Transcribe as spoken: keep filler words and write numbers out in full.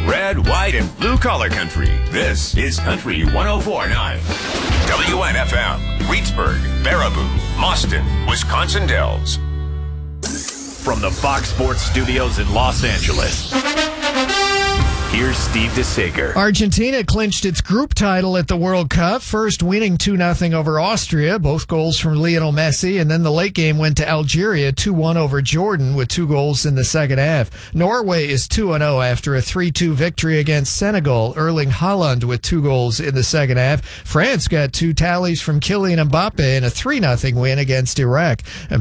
Red, white, and blue collar country. This is Country one oh four point nine. W N F M, Reedsburg, Baraboo, Mauston, Wisconsin Dells. From the Fox Sports Studios in Los Angeles, here's Steve DeSager. Argentina clinched its group title at the World Cup, first winning two nothing over Austria, both goals from Lionel Messi, and then the late game went to Algeria two one over Jordan with two goals in the second half. Norway is two and oh after a three two victory against Senegal, Erling Haaland with two goals in the second half. France got two tallies from Kylian Mbappe in a three nothing win against Iraq.